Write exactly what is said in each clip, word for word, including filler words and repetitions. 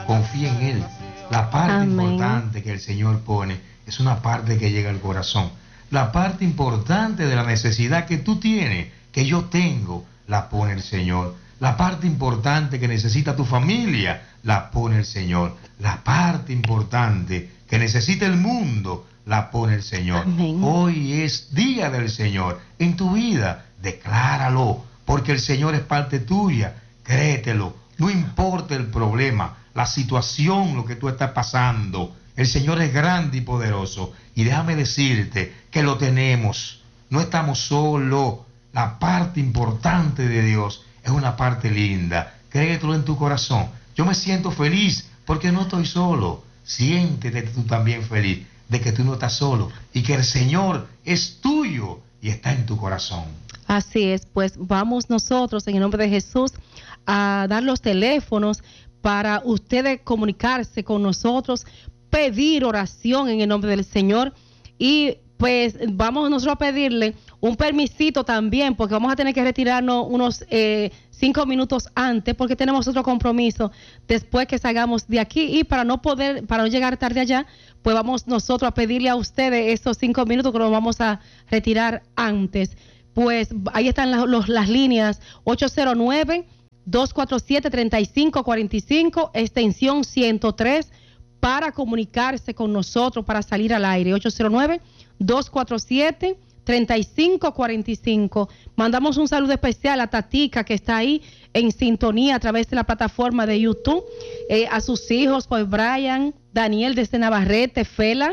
confía en Él. La parte Amén. importante que el Señor pone es una parte que llega al corazón. La parte importante de la necesidad que tú tienes, que yo tengo, la pone el Señor. La parte importante que necesita tu familia, la pone el Señor. La parte importante que necesita el mundo, la pone el Señor. Amén. Hoy es día del Señor en tu vida. Decláralo, porque el Señor es parte tuya. Créetelo. No importa el problema, la situación, lo que tú estás pasando. El Señor es grande y poderoso. Y déjame decirte que lo tenemos. No estamos solos. La parte importante de Dios es una parte linda. Créetelo en tu corazón. Yo me siento feliz porque no estoy solo. Siéntete tú también feliz de que tú no estás solo y que el Señor es tuyo y está en tu corazón. Así es, pues vamos nosotros en el nombre de Jesús a dar los teléfonos para ustedes comunicarse con nosotros, pedir oración en el nombre del Señor y pues vamos nosotros a pedirle un permisito también porque vamos a tener que retirarnos unos eh, cinco minutos antes porque tenemos otro compromiso después que salgamos de aquí y para no poder, para no llegar tarde allá, pues vamos nosotros a pedirle a ustedes esos cinco minutos que nos vamos a retirar antes. Pues ahí están las, los, las líneas ocho cero nueve, dos cuatro siete, tres cinco cuatro cinco, extensión ciento tres, para comunicarse con nosotros, para salir al aire, ocho cero nueve, dos cuatro siete, tres cinco cuatro cinco. Mandamos un saludo especial a Tatica, que está ahí en sintonía a través de la plataforma de YouTube, eh, a sus hijos, pues Brian, Daniel desde Navarrete, Fela.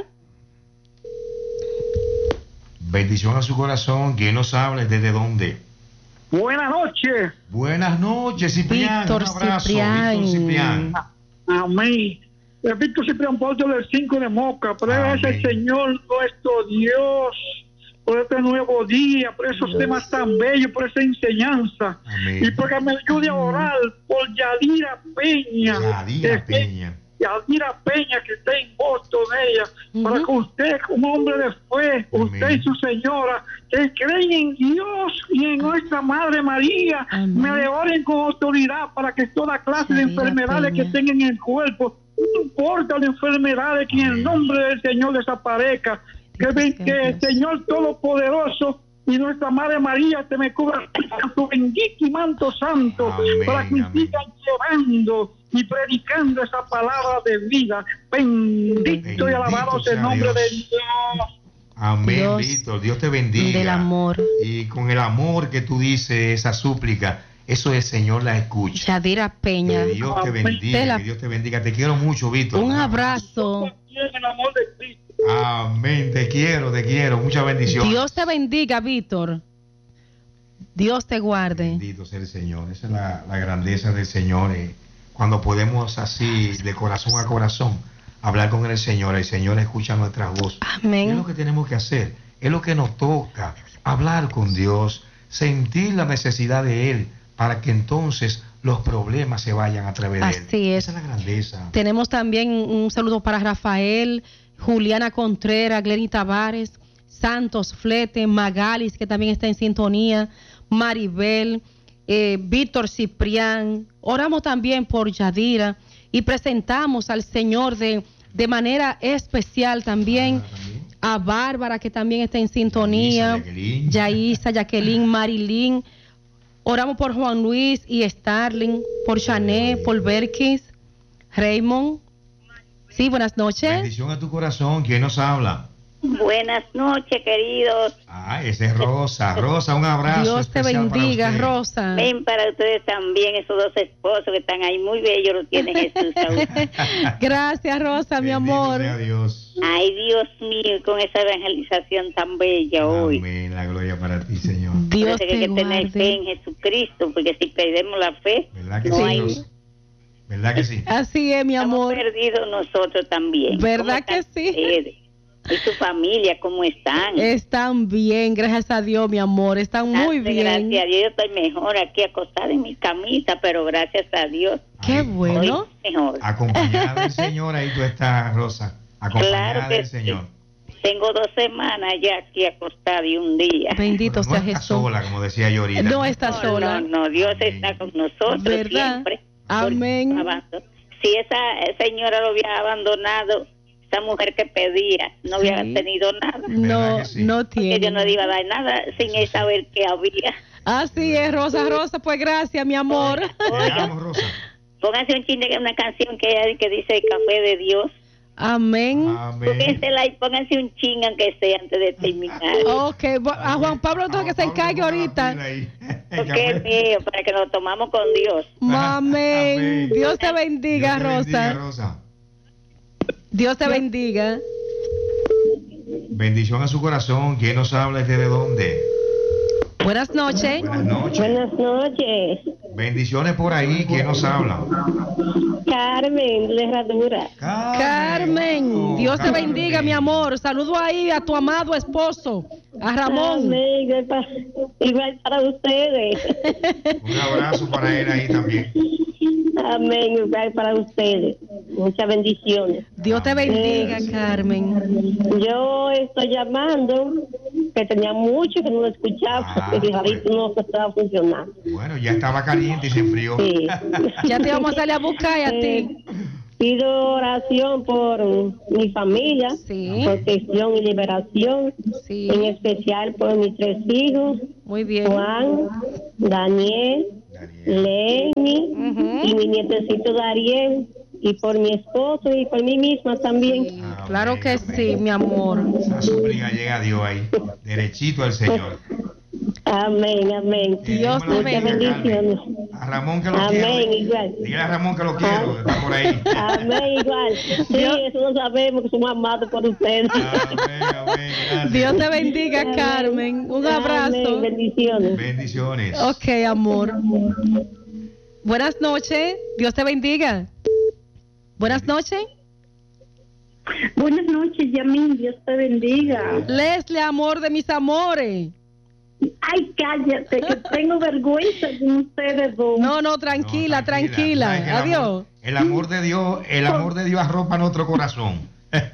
Bendición a su corazón. ¿Quién nos habla? ¿Desde dónde? Buenas noches. Buenas noches, Ciprián. Víctor Un abrazo, Ciprián. Víctor Ciprián. Amén. Eh, Víctor Ciprián Porto del cinco de Moca. Pero es el Señor nuestro Dios por este nuevo día, por esos Dios. temas tan bellos, por esa enseñanza. Amén. Y porque me ayude a orar por Yadira Peña. Yadira que- Peña. Yadira Peña, que está en Boston, ella, Ujú. para que usted, como hombre de fe, Amén. usted y su señora, que creen en Dios y en nuestra Madre María, Amén. me le oren con autoridad para que toda clase de Yadira enfermedades Peña. que tengan en el cuerpo, no importa las enfermedades, que en el Amén. nombre del Señor desaparezca, que, ven- Gracias, que el Dios. Señor Todopoderoso y nuestra Madre María te me cubra con tu bendito y manto santo, Amén, para que amén. sigan llevando y predicando esa palabra de vida. Bendito, Bendito y alabado sea el sea nombre Dios. de Dios. Amén, Dios Víctor. Dios te bendiga. del amor. Y con el amor que tú dices, esa súplica, eso el Señor la escucha. Yadira Peña. Que Dios te Amén. bendiga, Te la- que Dios te bendiga. Te quiero mucho, Víctor. Un abrazo. En el amor de Cristo. Amén. Te quiero, te quiero. Mucha bendición. Dios te bendiga, Víctor. Dios te guarde. Bendito sea el Señor. Esa es la, la grandeza del Señor. eh. Cuando podemos así, de corazón a corazón, hablar con el Señor, el Señor escucha nuestra voz. Amén. Es lo que tenemos que hacer. Es lo que nos toca. Hablar con Dios. Sentir la necesidad de Él. Para que entonces los problemas se vayan a través de Él. Así es. Esa es la grandeza. Tenemos también un saludo para Rafael, Juliana Contreras, Glenny Tavares, Santos Flete, Magalis, que también está en sintonía, Maribel, eh, Víctor Ciprián. Oramos también por Yadira y presentamos al Señor de, de manera especial también Ah, también. a Bárbara, que también está en sintonía, Yaisa, Jacqueline. Yaisa, Jacqueline, Marilyn. Oramos por Juan Luis y Starling, por Chané, por Berkis, Raymond. Sí, buenas noches. Bendición a tu corazón. ¿Quién nos habla? Buenas noches, queridos. Ah, ese es Rosa. Rosa, un abrazo. Dios te especial para bendiga, usted. Rosa. Ven para ustedes también, esos dos esposos que están ahí, muy bellos los tiene Jesús. Gracias, Rosa, mi Bendito amor. sea Dios. Ay, Dios mío, con esa evangelización tan bella hoy. Amén. La gloria para ti, Señor. Dios Parece que hay te que tener fe en guarde. Jesucristo, porque si perdemos la fe, ¿Verdad que no sí, hay... Rosa? ¿Verdad que sí? Así es, mi Estamos amor. perdidos nosotros también. ¿Verdad ¿Cómo que están sí? ustedes? ¿Y su familia cómo están? Están bien, gracias a Dios, mi amor. Están muy Gracias, bien. Gracias a Dios, yo estoy mejor aquí acostada en mi camita, pero gracias a Dios Qué Ay, bueno. estoy mejor. Acompañada del Señor, ahí tú estás, Rosa. Acompañada Claro que del sí. Señor. Tengo dos semanas ya aquí acostada y un día. Bendito Pero no sea estás Jesús. sola, como decía yo ahorita. No está No, sola. no, no, Dios Amén. está con nosotros ¿Verdad? siempre. Amén. Alabando. si esa señora lo había abandonado, esa mujer que pedía, no Sí. había tenido nada. No, que sí? no Porque tiene. yo no le iba a dar nada sin él saber que había. Así es, Rosa, Rosa, pues gracias, mi amor. Te amo, Rosa. Pónganse un chin de una canción que, hay que dice Café de Dios. Amén. Amén. Póngansela y pónganse un chin aunque sea antes de terminar. Ok, bu- a Juan Pablo entonces que se encargue ahorita. Porque es mío, para que lo tomamos con Dios. Amén. Dios te bendiga, Rosa. Rosa. Dios te bendiga. Bendición a su corazón. ¿Quién nos habla y desde dónde? Buenas noches. Buenas noches. Buenas noches, Bendiciones por ahí. ¿Quién nos habla? Carmen de Herradura. Carmen, Oh, Dios te Carmen. bendiga, mi amor. Saludo ahí a tu amado esposo, a Ramón. Amén, igual para, igual para ustedes. Un abrazo para él ahí también. Amén, igual para ustedes. Muchas bendiciones. Dios te bendiga, Carmen. Yo estoy llamando, que tenía mucho que no lo escuchaba, Ah, porque ahorita pues. no estaba funcionando. Bueno, ya estaba caliente y se enfrió. Sí. Ya te vamos a salir a buscar y a ti. Eh, Pido oración por mi familia, Sí. protección y liberación, Sí. en especial por mis tres hijos, Muy bien. Juan, Daniel, Daniel. Lenny Ujú. y mi nietecito Dariel, y por mi esposo y por mí misma también. Sí, claro que sí, mi amor. Esa súplica llega a Dios ahí. Derechito al Señor. Amén, amén. Dios te Muchas bendiga. bendiciones. A Ramón que lo Amén, quiero. igual. Dígale a Ramón que lo quiero, que está por ahí. Amén, igual. Sí, Dios- eso lo sabemos, que somos amados por ustedes. Amén, amén. Gracias. Dios te bendiga, Carmen. Un abrazo. Amén, bendiciones. Bendiciones. Ok, amor. Buenas noches. Dios te bendiga. Buenas noches. Buenas noches, Yamin, Dios te bendiga. Leslie, amor de mis amores. Ay, cállate, que tengo vergüenza con ustedes dos. No, no, tranquila, No, tranquila. Sabes que el Adiós. amor- El amor de Dios, el amor de Dios arropa nuestro corazón.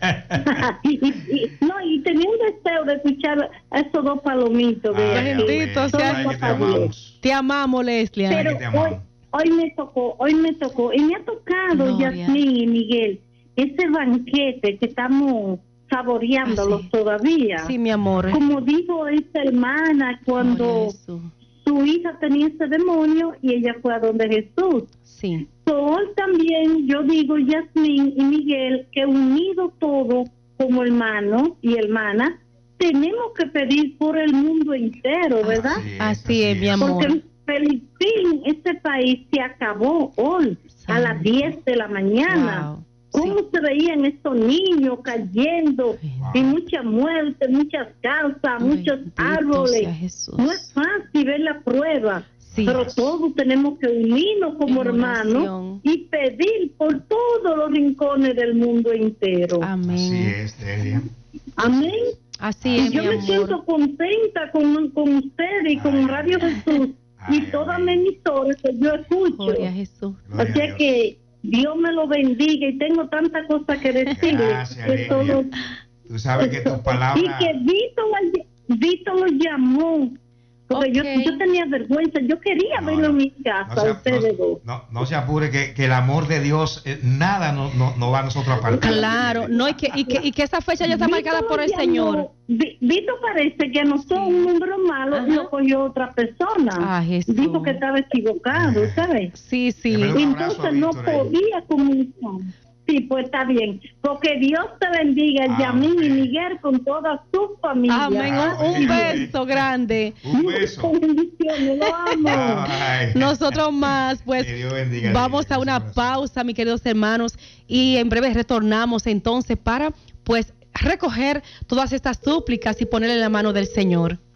y, y- no, y tenía un deseo de escuchar a esos dos palomitos. De Ay, Bendito amén. sea Sabes que te Dios. amamos. Te amamos, Leslie. Pero- Pero que te amamos. hoy, hoy me tocó, hoy me tocó, y me ha tocado, Gloria. Yasmín y Miguel, ese banquete que estamos saboreándolo Ah, sí. todavía. Sí, mi amor. Como dijo esta hermana cuando Gloria a Jesús. su hija tenía ese demonio y ella fue a donde Jesús. Sí. Hoy también yo digo, Yasmín y Miguel, que unidos todos como hermanos y hermanas, tenemos que pedir por el mundo entero, ¿verdad? Así es, mi amor. Porque en Filipinas, este país se acabó hoy a las diez de la mañana. Wow. ¿Cómo Sí. se veían estos niños cayendo? Wow. Y mucha muerte, muchas casas, muchos Bendito árboles. sea Jesús. No es fácil ver la prueba. Sí. Pero todos tenemos que unirnos como En hermanos oración. y pedir por todos los rincones del mundo entero. Así Amén. es, Delia. Amén. Así Y es, mi yo me amor. siento contenta con, con ustedes y con Ay, Radio amén. Jesús y Ay, todas amén. mis emisoras que yo escucho. Gloria a Jesús. Gloria Así a es Dios. que Dios me lo bendiga y tengo tantas cosas que decirle. Gracias, que Delia. todo- Tú sabes que tus y palabras. que Vito, la- Vito lo llamó. Porque Ok. yo, yo tenía vergüenza, yo quería No, verlo en no. mi casa, No se, ustedes dos. no, no, no se apure, que, que el amor de Dios, eh, nada no, no, no va a nosotros apartar. Claro, no, y que, y que, y que esa fecha ya está Vito marcada lo por el llamó- Señor. Vi- Vito parece que anotó Sí. un número malo Ajá. y lo cogió otra persona. Ah, Jesús. Dijo que estaba equivocado, ¿sabes? Sí, sí. Démelo. Un Y abrazo a entonces no Víctor ahí. podía comunicar. Sí, pues está bien. Porque Dios te bendiga, Amén. Yamín y Miguel, con toda su familia. Amén. Un, un beso grande. Un beso. Muchas bendiciones, lo amo. Ay. Nosotros más, pues Que Dios bendiga, vamos Delia, a una corazón. pausa, mis queridos hermanos, y en breve retornamos entonces para, pues, recoger todas estas súplicas y ponerle en la mano del Señor.